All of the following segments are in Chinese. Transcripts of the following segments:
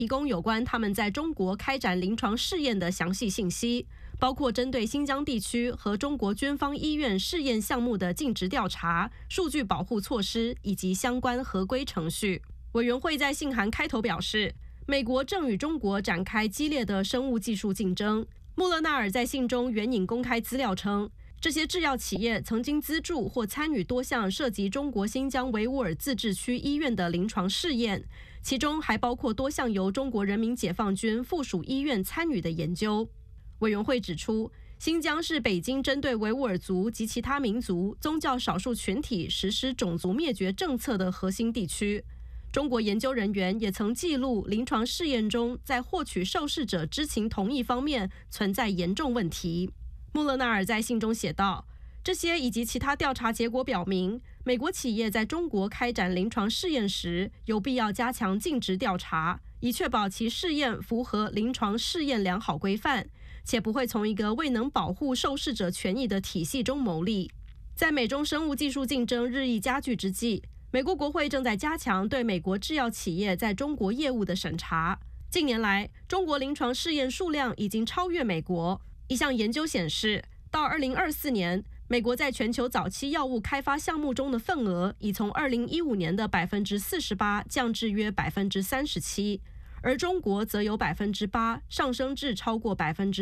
提供有关他们在中国开展临床试验的详细信息，包括针对新疆地区和中国军方医院试验项目的尽职调查、数据保护措施以及相关合规程序。委员会在信函开头表示，美国正与中国展开激烈的生物技术竞争。穆勒纳尔在信中援引公开资料称，这些制药企业曾经资助或参与多项涉及中国新疆维吾尔自治区医院的临床试验，其中还包括多项由中国人民解放军附属医院参与的研究。委员会指出，新疆是北京针对维吾尔族及其他民族、宗教少数群体实施种族灭绝政策的核心地区。中国研究人员也曾记录临床试验中在获取受试者知情同意方面存在严重问题。穆勒纳尔在信中写道，这些以及其他调查结果表明，美国企业在中国开展临床试验时有必要加强尽职调查，以确保其试验符合临床试验良好规范，且不会从一个未能保护受试者权益的体系中牟利。在美中生物技术竞争日益加剧之际，美国国会正在加强对美国制药企业在中国业务的审查。近年来，中国临床试验数量已经超越美国。一项研究显示，到2024年，美国在全球早期药物开发项目中的份额已从2015年的48%降至约37%，而中国则由8%上升至超过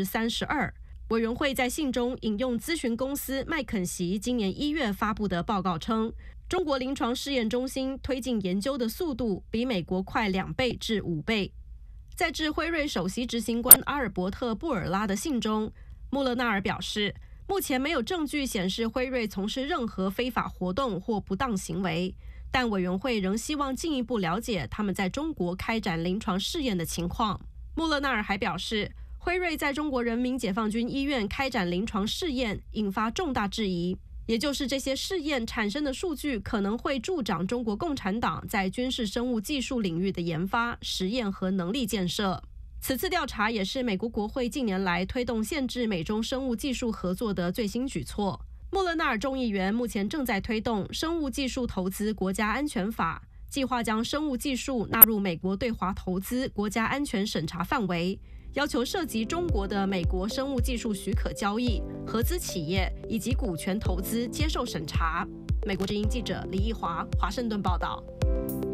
32%。委员会在信中引用咨询公司麦肯锡今年1月发布的报告称，中国临床试验中心推进研究的速度比美国快2倍至5倍。在致辉瑞首席执行官阿尔伯特·布尔拉的信中，穆勒纳尔表示，目前没有证据显示辉瑞从事任何非法活动或不当行为，但委员会仍希望进一步了解他们在中国开展临床试验的情况。穆勒纳尔还表示，辉瑞在中国人民解放军医院开展临床试验引发重大质疑，也就是这些试验产生的数据可能会助长中国共产党在军事生物技术领域的研发、实验和能力建设。此次调查也是美国国会近年来推动限制美中生物技术合作的最新举措。穆勒纳尔众议员目前正在推动生物技术投资国家安全法，计划将生物技术纳入美国对华投资国家安全审查范围，要求涉及中国的美国生物技术许可交易、合资企业以及股权投资接受审查。美国之音记者李义华华盛顿报道。